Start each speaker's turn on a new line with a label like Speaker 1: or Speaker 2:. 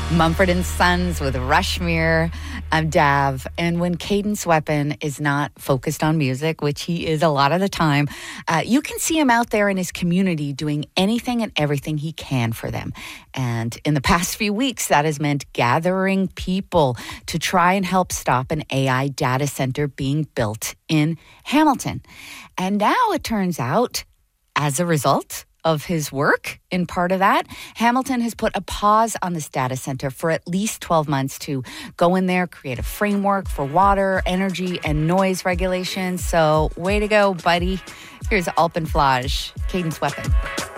Speaker 1: Mumford & Sons with Rushmere. I'm Dav. And when Cadence Weapon is not focused on music, which he is a lot of the time, you can see him out there in his community doing anything and everything he can for them. And in the past few weeks, that has meant gathering people to try and help stop an AI data center being built in Hamilton. And now it turns out, as a result of his work, in part of that, Hamilton has put a pause on this data center for at least 12 months to go in there, create a framework for water, energy, and noise regulations. So way to go, buddy. Here's Alpenflage, Cadence Weapon.